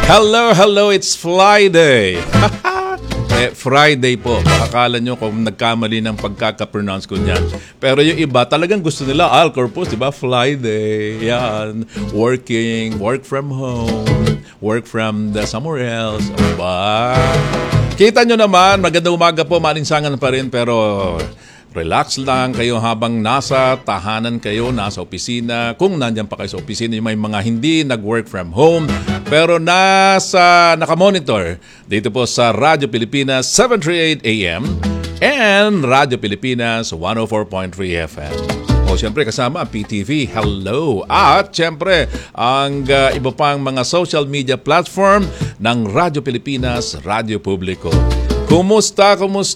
Hello, hello, it's Friday. Friday po. Akala nyo kung nagkamali ng pagkaka-pronounce ko niyan. Pero yung iba, talagang gusto nila all-purpose, di ba? Friday. Yan. Working, work from home, work from somewhere else. Aba. Kita nyo naman, magandang umaga po, malinsangan pa rin, pero relax lang kayo habang nasa tahanan kayo, nasa opisina. Kung nandiyan pa kayo sa opisina, may mga hindi nag-work from home, pero nakamonitor dito po sa Radyo Pilipinas 738 AM and Radyo Pilipinas 104.3 FM. O siyempre kasama ang PTV, hello! At siyempre ang iba pang mga social media platform ng Radyo Pilipinas, Radyo Publiko. Kumusta?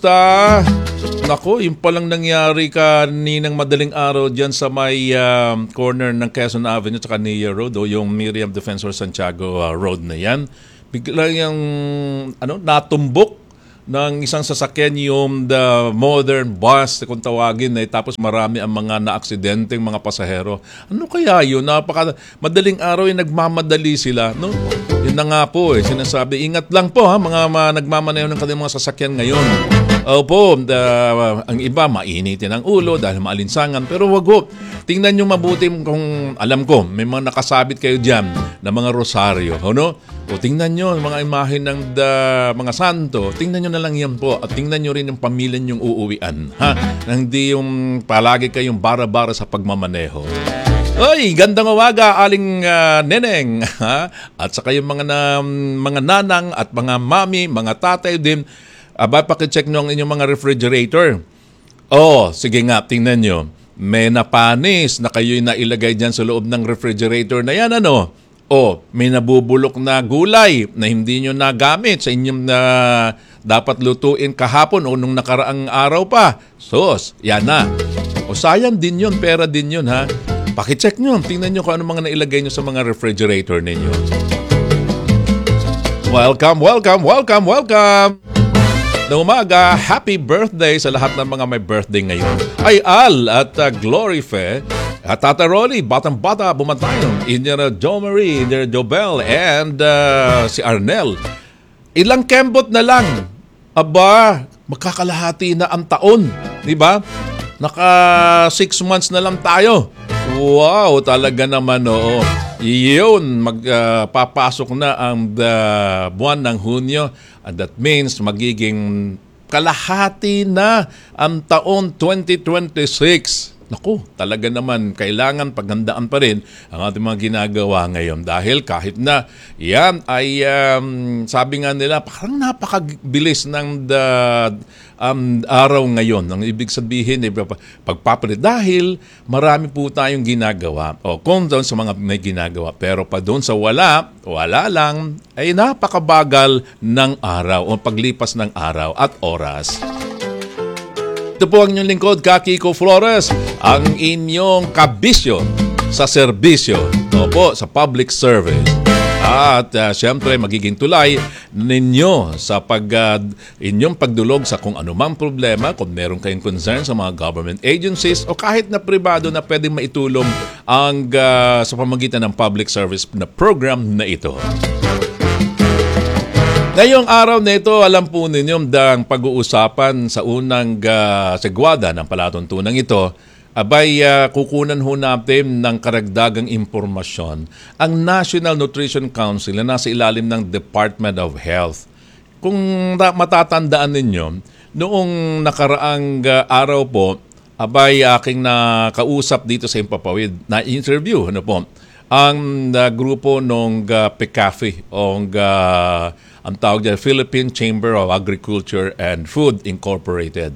Nako, yung palang nangyari kaninang madaling araw dyan sa may corner ng Quezon Avenue at Nia Road o yung Miriam Defensor Santiago Road na yan. Bigla yung natumbok ng isang sasakyan yung the modern bus kung tawagin tapos marami ang mga naaksidenteng mga pasahero. Ano kaya yun? Madaling araw yung nagmamadali sila, no? Yun na nga po sinasabi, ingat lang po mga nagmamaneho ng kanilang mga sasakyan ngayon. Opo, ang iba mainitin ang ulo dahil maalinsangan, pero wag ho. Tingnan nyo mabuti kung alam ko, may mga nakasabit kayo dyan na mga rosaryo, no? O tingnan nyo mga imahe ng mga santo, tingnan nyo na lang yan po at tingnan nyo rin yung pamilya nyong uuwian, ha? Nang di yung palagi kayong bara-bara sa pagmamaneho. Oy, gandang umaga, Aling Neneng, ha? At saka yung mga nanang at mga mami, mga tatay din. Pakicheck nyo ang inyong mga refrigerator. Sige nga, tingnan nyo. May napanis na kayo'y nailagay dyan sa loob ng refrigerator na yan, may nabubulok na gulay na hindi nyo nagamit sa inyong dapat lutuin kahapon o nung nakaraang araw pa. Yan na. Sayang din yun, pera din yun, ha? Pakicheck nyo, tingnan nyo kung ano mga nailagay nyo sa mga refrigerator ninyo. Welcome! Na umaga, happy birthday sa lahat ng mga may birthday ngayon. Ay Al at Glory Fe, at Tata Rolly, batang-bata, bumantayon, Indiana Jo Marie, Indiana Jobel, and si Arnel. Ilang kembot na lang. Aba, magkakalahati na ang taon, di ba? Naka 6 months na lang tayo. Wow, talaga naman, Yun, magpapasok na ang buwan ng Hunyo. And that means magiging kalahati na ang taon 2026. Naku, talaga naman kailangan paghandaan pa rin ang ating mga ginagawa ngayon. Dahil kahit na yan ay sabi nga nila, parang napakabilis ng araw ngayon. Ang ibig sabihin, pagpapalit. Dahil marami po tayong ginagawa. Kung doon sa mga may ginagawa. Pero pa doon sa wala lang, ay napakabagal ng araw o paglipas ng araw at oras. Ito po ang inyong lingkod, Kiko Flores, ang inyong kabisyo sa serbisyo, sa public service. At siyempre, magiging tulay ninyo sa inyong pagdulog sa kung anumang problema, kung meron kayong concern sa mga government agencies o kahit na pribado na pwedeng maitulong sa pamamagitan ng public service na program na ito. Ngayong araw na ito, alam po ninyo ang pag-uusapan sa unang segwada ng palatuntunan ito, kukunan ho natin ng karagdagang impormasyon ang National Nutrition Council na nasa ilalim ng Department of Health. Kung matatandaan ninyo, noong nakaraang araw po, aking nakausap dito sa Himpapawid na interview, ang grupo ng PECAFE ang tawag dyan, Philippine Chamber of Agriculture and Food Incorporated.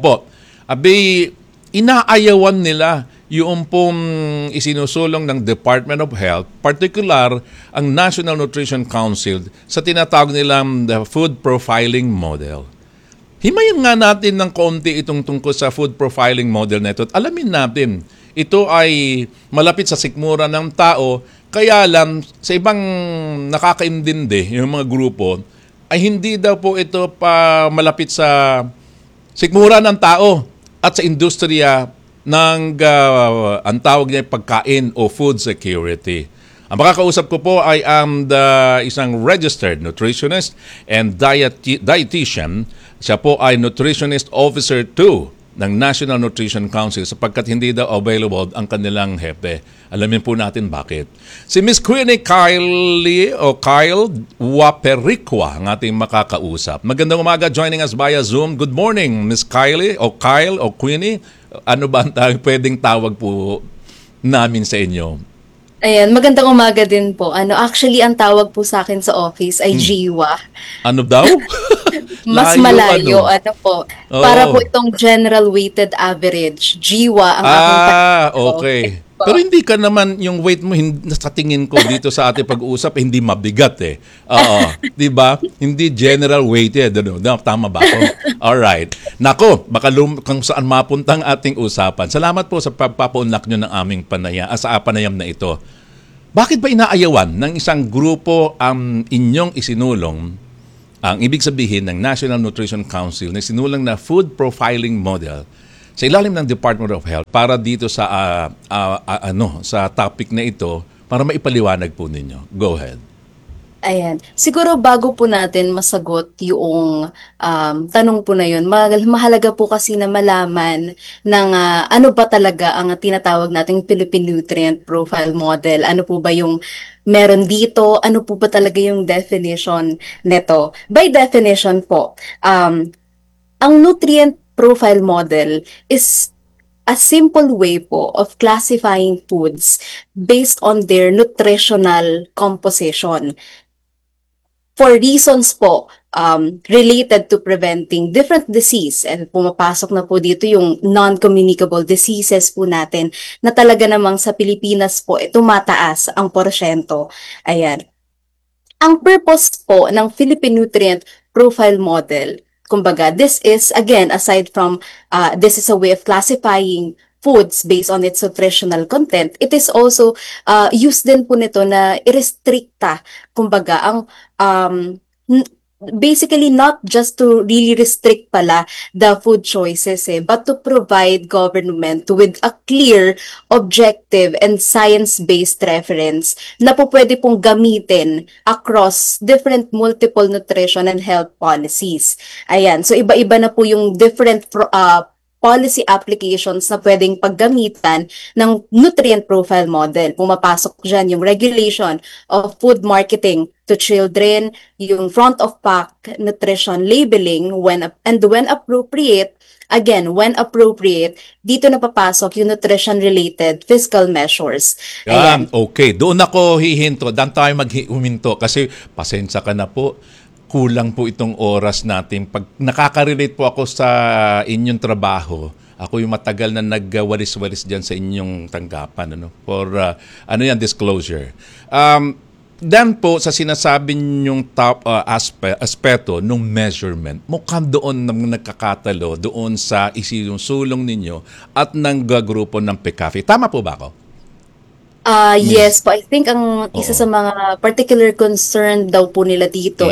Inaayawan nila yung pong isinusulong ng Department of Health, particular ang National Nutrition Council sa tinatawag nilang the food profiling model. Himayin nga natin ng konti itong tungkol sa food profiling model na ito at alamin natin, ito ay malapit sa sikmura ng tao. Kaya lang, sa ibang nakakaintindi, yung mga grupo, ay hindi daw po ito pa malapit sa sikmura ng tao at sa industriya ng ang tawag niya pagkain o food security. Ang makakausap ko po ay isang registered nutritionist and dietitian. Siya po ay Nutritionist Officer 2 ng National Nutrition Council sapagkat hindi daw available ang kanilang hepe. Alamin po natin bakit. Si Miss Queenie Kyle Wapericua ang ating makakausap. Magandang umaga, joining us via Zoom. Good morning, Miss Kyle o Queenie. Ano ba ang pwedeng tawag po namin sa inyo? Ayan, magandang umaga din po. Actually, ang tawag po sa akin sa office ay GWA. Ano daw? Mas malayo, po. Oo. Para po itong General Weighted Average. GWA ang aking okay. Pero hindi ka naman, yung weight mo, sa tingin ko dito sa ating pag-uusap, hindi mabigat eh. Oo. Di ba? Hindi general weighted. Ano? Tama ba ako? Alright. Nako, baka kung saan mapunta ang ating usapan. Salamat po sa pagpapaunlak nyo ng aming panayam na ito. Bakit ba inaayawan ng isang grupo ang inyong isinulong, ang ibig sabihin ng National Nutrition Council, na sinulang na food profiling model sa ilalim ng Department of Health para dito sa sa topic na ito para maipaliwanag po ninyo? Go ahead. Ayan. Siguro bago po natin masagot yung tanong po na yun, mahalaga po kasi na malaman ng ano ba talaga ang tinatawag nating Philippine Nutrient Profile Model. Ano po ba yung meron dito? Ano po ba talaga yung definition nito? By definition po, ang Nutrient Profile Model is a simple way po of classifying foods based on their nutritional composition. For reasons po related to preventing different disease, and pumapasok na po dito yung non-communicable diseases po natin na talaga namang sa Pilipinas po tumataas ang porsyento. Ayan. Ang purpose po ng Philippine Nutrient Profile Model, kumbaga, this is, again, aside from, this is a way of classifying foods based on its nutritional content, it is also used din po nito na i-restricta, kumbaga, ang basically not just to really restrict pala the food choices but to provide government with a clear, objective, and science-based reference na po pwede pong gamitin across different multiple nutrition and health policies. Ayan, so iba-iba na po yung different policy applications na pwedeng paggamitan ng nutrient profile model. Pumapasok dyan yung regulation of food marketing to children, yung front of pack nutrition labeling when appropriate, again, when appropriate, dito na papasok yung nutrition-related fiscal measures. Yan, okay. Doon ako hihinto. Dan tayo huminto kasi pasensya ka na po. Kulang po itong oras natin. Pag nakaka-relate po ako sa inyong trabaho, ako yung matagal na nagwalis-walis dyan sa inyong tanggapan. For disclosure. Dan po sa sinasabi ninyong top aspeto ng measurement, mukhang doon nagkakatalo doon sa isinusulong ninyo at ng grupo ng PCAFI. Tama po ba ako? Yes po. I think ang isa sa mga particular concern daw po nila dito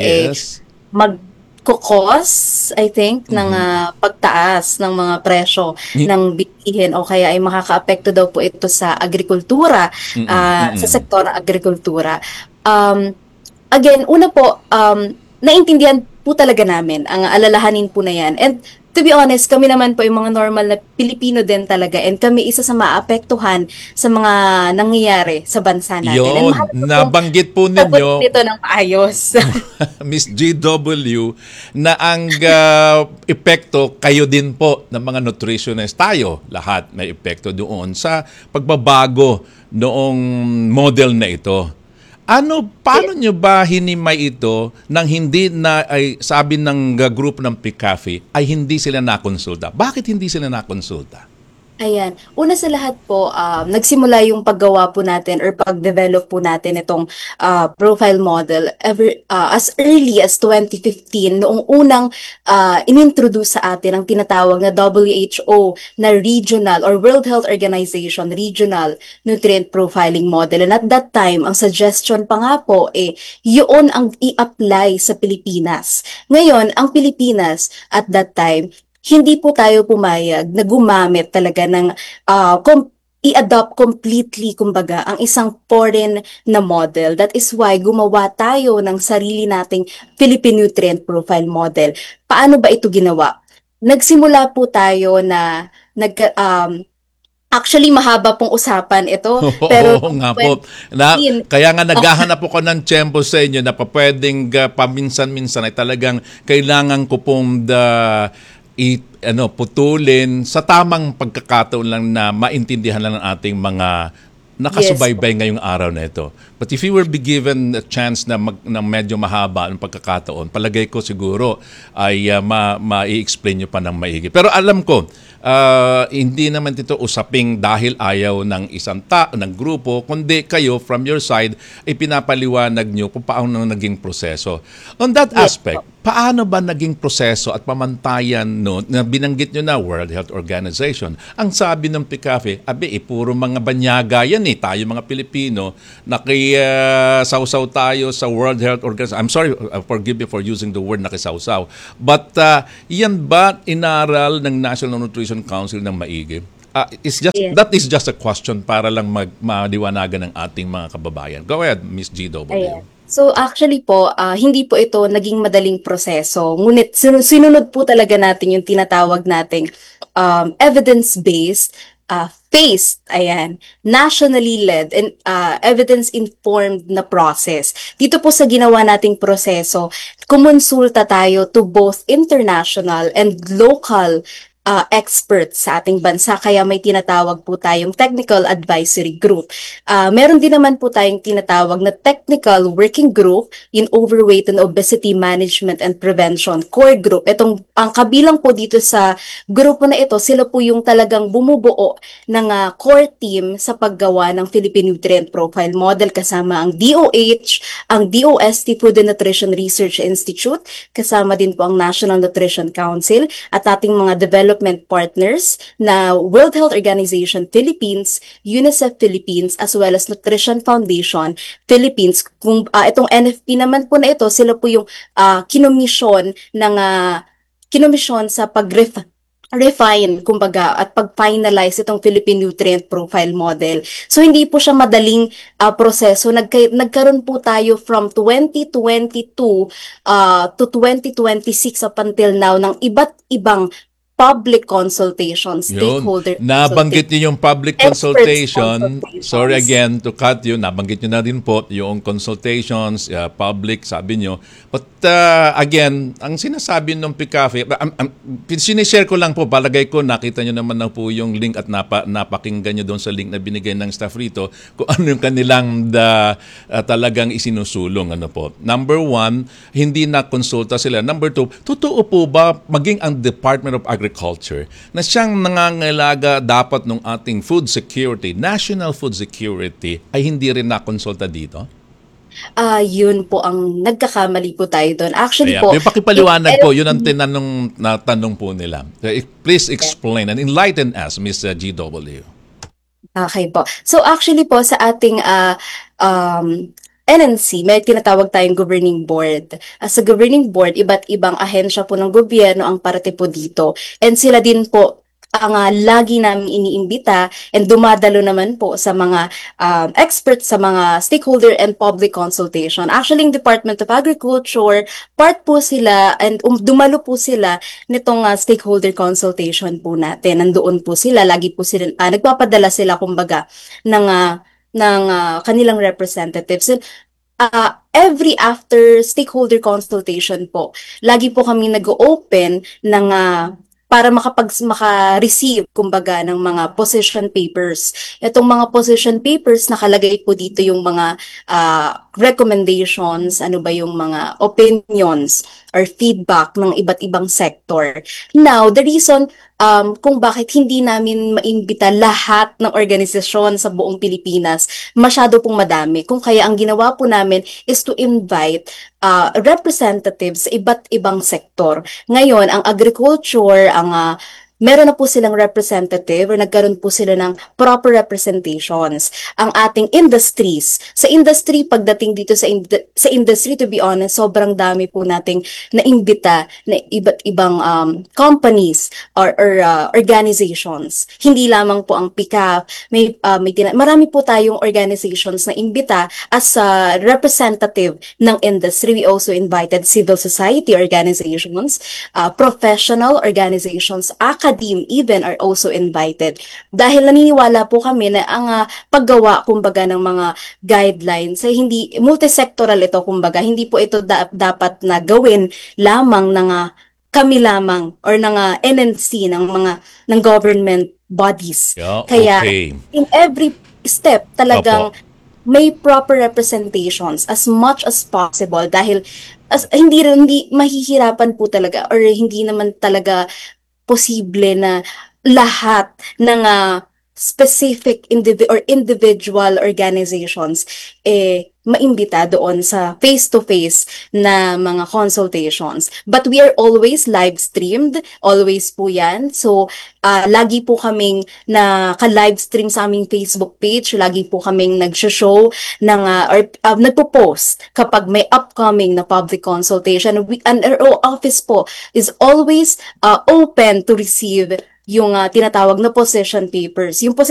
magkukos, I think, ng pagtaas ng mga presyo ng bilihin o kaya ay makakaapekto daw po ito sa agrikultura, sa sektor ng agrikultura. Again, una po, naintindihan po talaga namin ang alalahanin po na yan. And to be honest, kami naman po yung mga normal na Pilipino din talaga, and kami isa sa maapektuhan sa mga nangyayari sa bansa natin. Yun, nabanggit po ninyo nito ng maayos. Miss GW, na ang epekto kayo din po ng mga nutritionist, tayo lahat may epekto doon sa pagbabago noong model na ito. Paano nyo ba hinimay ito nang hindi na ay sabi ng group ng PCAFI ay hindi sila nakonsulta? Bakit hindi sila nakonsulta? Ayan. Una sa lahat po, nagsimula yung paggawa po natin or pag-develop po natin itong profile model as early as 2015, noong unang inintroduce sa atin ang tinatawag na WHO na regional or World Health Organization regional nutrient profiling model. And at that time, ang suggestion pa nga po yun ang i-apply sa Pilipinas. Ngayon, ang Pilipinas at that time, hindi po tayo pumayag na gumamit talaga ng i-adopt completely, kumbaga, ang isang foreign na model. That is why gumawa tayo ng sarili nating Philippine Nutrient Profile Model. Paano ba ito ginawa? Nagsimula po tayo na actually mahaba pong usapan ito, pero Oo nga po. Kaya nga naghahanap ako ng tiyempo sa inyo na pwedeng paminsan-minsan ay talagang kailangan ko pong putulin sa tamang pagkakataon lang na maintindihan lang ng ating mga nakasubaybay ngayong araw na ito. But if you were be given a chance na, na medyo mahaba ang pagkakataon, palagay ko siguro ay ma-i-explain nyo pa ng maigi. Pero alam ko, hindi naman ito usaping dahil ayaw ng isang ng grupo, kundi kayo from your side, ipinapaliwanag nyo kung paano naging proseso. On that aspect, paano ba naging proseso at pamantayan na binanggit nyo na World Health Organization? Ang sabi ng PCAFE, puro mga banyaga yan tayo mga Pilipino, nakisawsaw tayo sa World Health Organization. I'm sorry, forgive me for using the word nakisawsaw. But yan ba inaral ng National Nutrition Council ng maigi? That is just a question para lang maliwanagan ng ating mga kababayan. Go ahead, Ms. GW. Ayan. So actually po, hindi po ito naging madaling proseso. Ngunit sinunod po talaga natin yung tinatawag nating evidence-based, nationally led and evidence-informed na process. Dito po sa ginawa nating proseso, kumonsulta tayo to both international and local experts sa ating bansa, kaya may tinatawag po tayong Technical Advisory Group. Meron din naman po tayong tinatawag na Technical Working Group in Overweight and Obesity Management and Prevention, Core Group. Ang kabilang po dito sa grupo na ito, sila po yung talagang bumubuo ng core team sa paggawa ng Philippine Nutrient Profile Model, kasama ang DOH, ang DOST Food and Nutrition Research Institute, kasama din po ang National Nutrition Council, at ating mga development partners na World Health Organization Philippines, UNICEF Philippines, as well as Nutrition Foundation Philippines. Kung itong NFP naman po na ito, sila po yung kinomisyon sa refine, kumbaga, at pag-finalize itong Philippine Nutrient Profile Model. So, hindi po siya madaling proseso. Nagkaroon po tayo from 2022 to 2026 up until now ng iba't ibang public consultation, stakeholder nabanggit niyo yung public consultation. Sorry again to cut you. Nabanggit niyo na din po yung consultations, public, sabi niyo. But again, ang sinasabi ng PCAFE, sinishare ko lang po, palagay ko, nakita niyo naman na po yung link at napakinggan niyo doon sa link na binigay ng staff rito kung ano yung kanilang talagang isinusulong. Ano po. Number one, hindi na konsulta sila. Number two, totoo po ba maging ang Department of Agriculture na siyang nangangailaga dapat ng ating food security, national food security, ay hindi rin nakonsulta dito? Yun po ang nagkakamali po tayo doon. Actually po, yung pakipaliwanag po, yun ang tanong po nila. Please explain and enlighten us, Ms. GW. Okay po. So actually po sa ating NNC, may tinatawag tayong governing board. Sa governing board, iba't ibang ahensya po ng gobyerno ang parte po dito. And sila din po ang lagi namin iniimbita and dumadalo naman po sa mga experts, sa mga stakeholder and public consultation. Actually, yung Department of Agriculture, part po sila and dumalo po sila nitong stakeholder consultation po natin. Nandoon po sila, lagi po sila, nagpapadala sila kumbaga ng kanilang representatives. Every after stakeholder consultation po, lagi po kami nag-open ng para maka-receive kumbaga ng mga position papers. Itong mga position papers, nakalagay po dito yung mga recommendations, ano ba yung mga opinions or feedback ng iba't ibang sector. Now, the reason kung bakit hindi namin maimbita lahat ng organisasyon sa buong Pilipinas, masyado pong madami. Kung kaya ang ginawa po namin is to invite representatives sa iba't ibang sektor. Ngayon, ang agriculture, ang meron na po silang representative or nagkaroon po sila ng proper representations. Ang ating industries, sa industry, pagdating dito sa industry, to be honest, sobrang dami po nating naimbita na iba't ibang companies or organizations. Hindi lamang po ang PICAP, marami po tayong organizations na imbita as a representative ng industry. We also invited civil society organizations, professional organizations, academe even are also invited. Dahil naniniwala po kami na ang paggawa kumbaga ng mga guidelines ay hindi multisectoral ito, kumbaga hindi po ito dapat na gawin lamang ng kami lamang or ng NNC ng government bodies. Yeah, Kaya okay. in every step talagang Opo. may proper representations as much as possible dahil hindi mahihirapan po talaga or hindi naman talaga posible na lahat ng specific individual organizations maimbita doon sa face-to-face na mga consultations. But we are always live streamed, always po yan. So, lagi po kaming naka-live stream sa aming Facebook page, lagi po kaming nag-show or nagpo-post kapag may upcoming na public consultation. And our office po is always open to receive yung tinatawag na position papers. Yung